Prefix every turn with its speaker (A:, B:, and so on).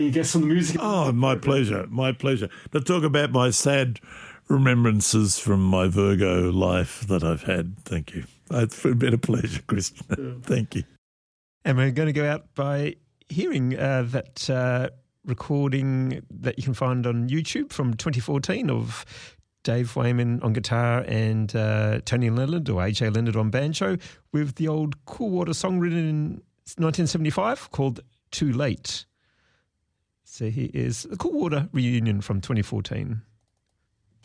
A: You get some music.
B: Oh, my pleasure, my pleasure. To talk about my sad remembrances from my Virgo life that I've had. Thank you. It's been a pleasure, Christian. Thank you.
C: And we're going to go out by hearing that recording that you can find on YouTube from 2014 of Dave Wayman on guitar and Tony Leonard or AJ Leonard on banjo with the old Coolwater song written in 1975 called Too Late. So here is the Coolwater reunion from 2014.